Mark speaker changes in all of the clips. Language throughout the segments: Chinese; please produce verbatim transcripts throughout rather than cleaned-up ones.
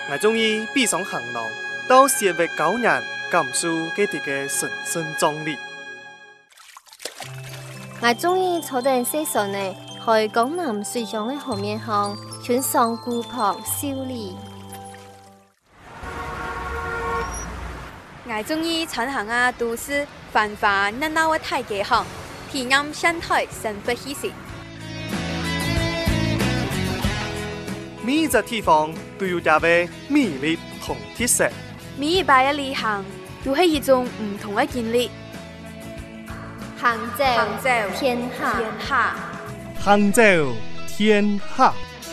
Speaker 1: 我中意闭上行囊，到社会教人感受佢哋嘅神聖壯烈。
Speaker 2: 我中意坐定西上呢，去江南水上嘅河面上，穿上古朴秀麗。
Speaker 3: 我中意穿行啊都市繁華熱鬧嘅大街巷，體驗現代生活氣息。
Speaker 1: 每一個地方都有它嘅魅力同特色。
Speaker 3: 每一擺嘅旅行都係一種唔同嘅經歷。
Speaker 2: 杭州，
Speaker 3: 杭州
Speaker 2: 天下，
Speaker 3: 天下，
Speaker 1: 杭州天下。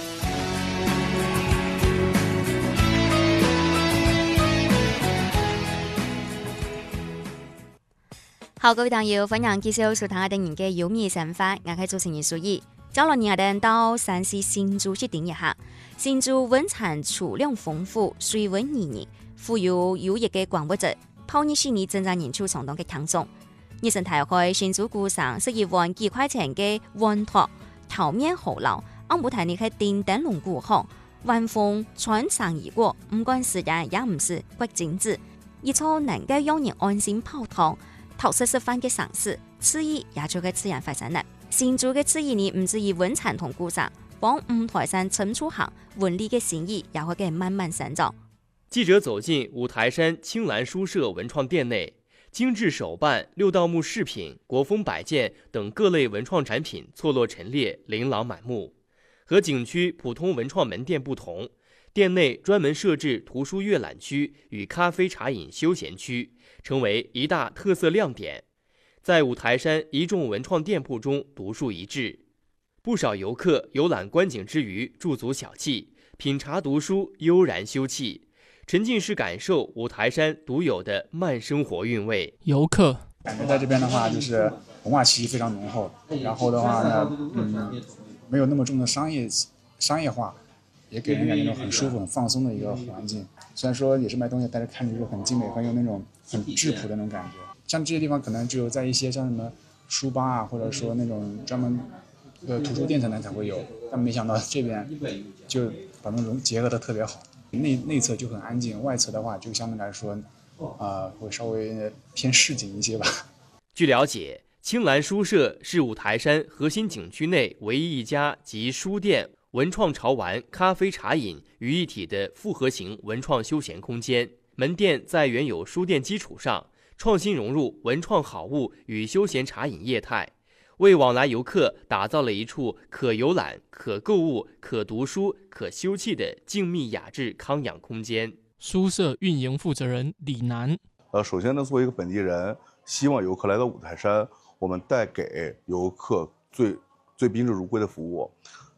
Speaker 4: 好，各位朋友，歡迎繼續收聽我哋人嘅有味生活，我係主持人蘇怡。接落嚟我哋到山西峋州去點一下。峋州文產儲量豐富，水文宜人，富有優越嘅廣博質，泡熱水泥增加人數相當嘅強壯。熱身大開峋州古城是一碗幾塊錢嘅碗托，頭面好老，昂舞台呢係電燈籠古巷，晚風穿上而過，唔管時間也唔是骨精緻，一座能夠讓人安心泡湯、討食食飯嘅城市，此意也做嘅自然發生啦。峋州嘅此意呢，唔止以文產同古城，往五台山深處行，文理嘅心意也會嘅慢慢生長。
Speaker 5: 記者走進五台山青蘭書社文創店內，精緻手辦、六道木飾品、國風擺件等各類文創產品錯落陳列，琳琅滿目。和景區普通文創門店不同，店內專門設置圖書閱覽區與咖啡茶飲休閒區，成為一大特色亮點。在五台山一眾文創店鋪中獨樹一幟，不少遊客遊覽觀景之餘駐足小憩，品茶讀書，悠然休憩，沉浸式感受五台山獨有的慢生活韻味。
Speaker 6: 遊客
Speaker 7: 感覺在這邊的話，就是文化氣息非常濃厚，然後的話呢，嗯，沒有那麼重的商業商業化，也給人感覺那種很舒服、很放鬆的一個環境。雖然說也是賣東西，但是看着就很精美，很有那種很質樸的那種感覺。像這些地方可能只有在一些像什麼書吧啊，或者說那種專門呃圖書店才能才會有，但沒想到這邊就把那種結合得特別好。內內側就很安靜，外側的話就相對來說，啊、呃，會稍微偏市井一些吧。
Speaker 5: 據了解，青蘭書社是五台山核心景區內唯一一家集書店、文創潮玩、咖啡茶飲於一體的複合型文創休閒空間。門店在原有書店基礎上，創新融入文創好物與休閒茶飲業態，為往來遊客打造了一處可遊覽、可購物、可讀書、可休憩的靜謐雅致康養空間。
Speaker 6: 書社運營負責人李楠，
Speaker 8: 呃，首先呢，作為一個本地人，希望遊客來到五台山，我們帶給遊客最最賓至如歸的服務。